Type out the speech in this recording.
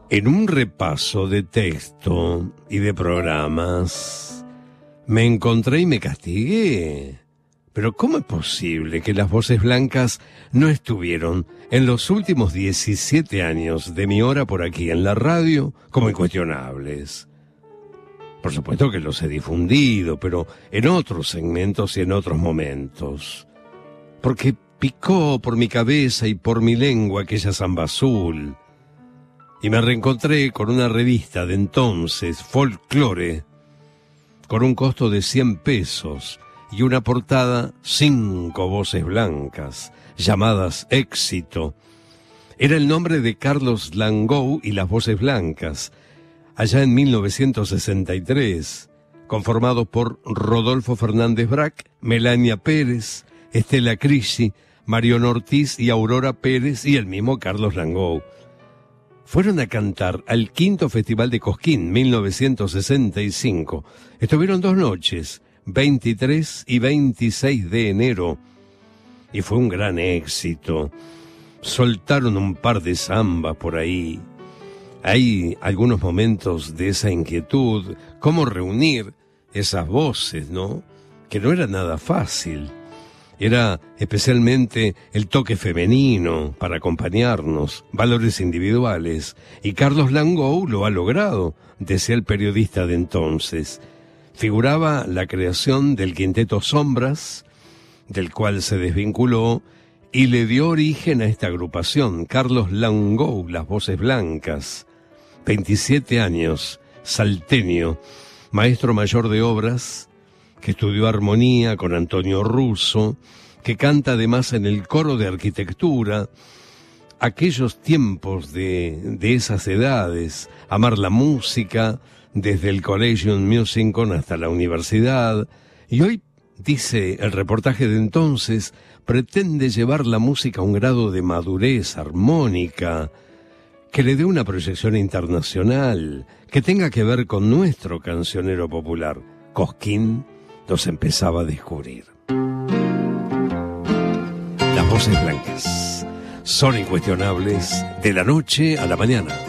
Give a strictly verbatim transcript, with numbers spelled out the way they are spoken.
En un repaso de texto y de programas, me encontré y me castigué. Pero ¿cómo es posible que las voces blancas no estuvieron en los últimos diecisiete años de mi hora por aquí en la radio como incuestionables? Por supuesto que los he difundido, pero en otros segmentos y en otros momentos. Porque picó por mi cabeza y por mi lengua aquella samba azul. Y me reencontré con una revista de entonces, Folklore, con un costo de cien pesos y una portada, cinco voces blancas, llamadas Éxito. Era el nombre de Carlos Langou y las voces blancas, allá en mil novecientos sesenta y tres, conformado por Rodolfo Fernández Brac, Melania Pérez, Estela Crisi, Marion Ortiz y Aurora Pérez y el mismo Carlos Langou. Fueron a cantar al quinto Festival de Cosquín, mil novecientos sesenta y cinco. Estuvieron dos noches, veintitrés y veintiséis de enero, y fue un gran éxito. Soltaron un par de zambas por ahí. Hay algunos momentos de esa inquietud, cómo reunir esas voces, ¿no? Que no era nada fácil. Era especialmente el toque femenino para acompañarnos, valores individuales, y Carlos Langou lo ha logrado, decía el periodista de entonces. Figuraba la creación del Quinteto Sombras, del cual se desvinculó, y le dio origen a esta agrupación, Carlos Langou, las voces blancas. veintisiete años, salteño, maestro mayor de obras, que estudió armonía con Antonio Russo, que canta además en el coro de arquitectura. Aquellos tiempos de, de esas edades, amar la música, desde el Collegium Musicon hasta la universidad, y hoy, dice el reportaje de entonces, pretende llevar la música a un grado de madurez armónica, que le dé una proyección internacional, que tenga que ver con nuestro cancionero popular. Cosquín los empezaba a descubrir. Las voces blancas son incuestionables de la noche a la mañana.